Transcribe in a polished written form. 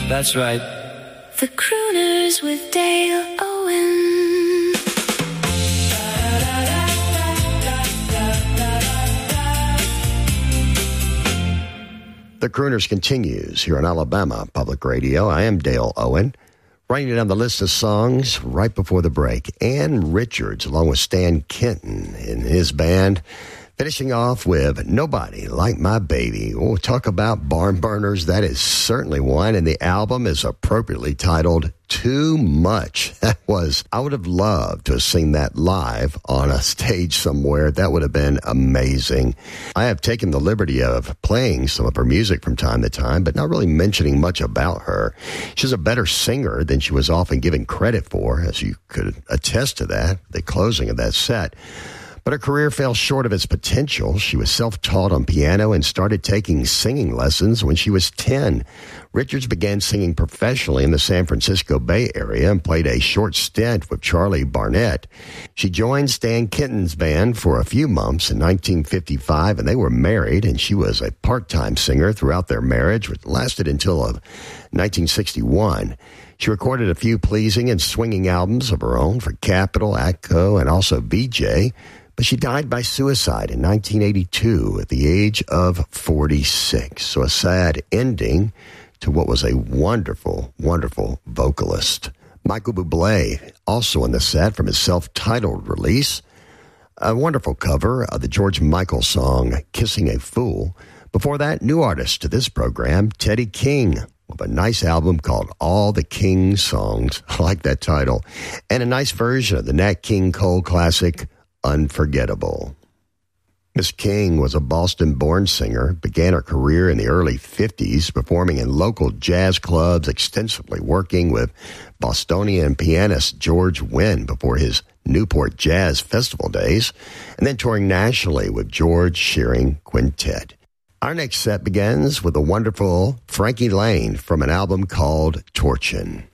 That's right. The Crooners with Dale Owen. The Crooners continues here on Alabama Public Radio. I am Dale Owen. Writing down the list of songs right before the break. Ann Richards, along with Stan Kenton in his band. Finishing off with Nobody Like My Baby. We'll talk about barn burners. That is certainly one. And the album is appropriately titled Too Much. I would have loved to have seen that live on a stage somewhere. That would have been amazing. I have taken the liberty of playing some of her music from time to time, but not really mentioning much about her. She's a better singer than she was often given credit for, as you could attest to that, the closing of that set. But her career fell short of its potential. She was self-taught on piano and started taking singing lessons when she was 10. Richards began singing professionally in the San Francisco Bay Area and played a short stint with Charlie Barnett. She joined Stan Kenton's band for a few months in 1955, and they were married, and she was a part-time singer throughout their marriage, which lasted until 1961. She recorded a few pleasing and swinging albums of her own for Capitol, Atco, and also BJ. But she died by suicide in 1982 at the age of 46. So a sad ending to what was a wonderful, wonderful vocalist. Michael Bublé, also in the set from his self-titled release. A wonderful cover of the George Michael song, Kissing a Fool. Before that, new artist to this program, Teddy King, with a nice album called All the King Songs. I like that title. And a nice version of the Nat King Cole classic, Unforgettable. Miss King was a Boston-born singer, began her career in the early 50s, performing in local jazz clubs, extensively working with Bostonian pianist George Wynn before his Newport Jazz Festival days, and then touring nationally with George Shearing Quintet. Our next set begins with the wonderful Frankie Lane from an album called Torchin'.